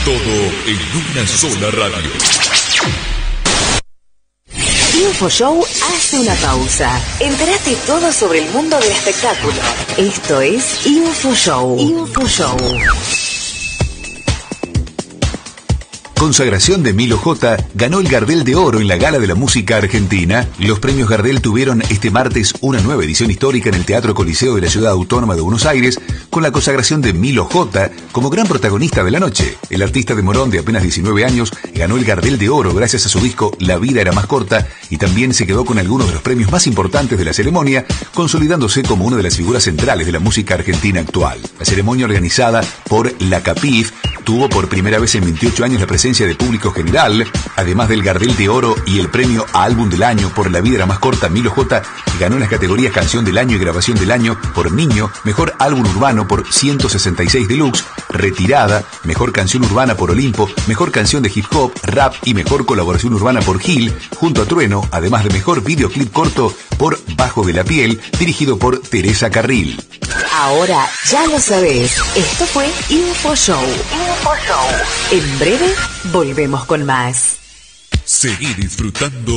Todo en una sola radio. InfoShow hace una pausa. Entérate todo sobre el mundo del espectáculo. Esto es InfoShow. InfoShow. Consagración de Milo J. ganó el Gardel de Oro en la Gala de la Música Argentina. Los premios Gardel tuvieron este martes una nueva edición histórica en el Teatro Coliseo de la Ciudad Autónoma de Buenos Aires, con la consagración de Milo J. como gran protagonista de la noche. El artista de Morón, de apenas 19 años, ganó el Gardel de Oro gracias a su disco La vida era más corta, y también se quedó con algunos de los premios más importantes de la ceremonia, consolidándose como una de las figuras centrales de la música argentina actual. La ceremonia, organizada por la CAPIF, tuvo por primera vez en 28 años la presencia de público general. Además del Gardel de Oro y el premio a Álbum del Año por La vida era más corta, Milo J. ganó en las categorías Canción del Año y Grabación del Año por Niño, Mejor Álbum Urbano por 166 Deluxe, Retirada, Mejor Canción Urbana por Olimpo, Mejor Canción de Hip Hop, Rap y Mejor Colaboración Urbana por Gil, junto a Trueno, además de Mejor Videoclip Corto por Bajo de la Piel, dirigido por Teresa Carril. Ahora ya lo sabés. Esto fue InfoShow. InfoShow. En breve volvemos con más. Seguí disfrutando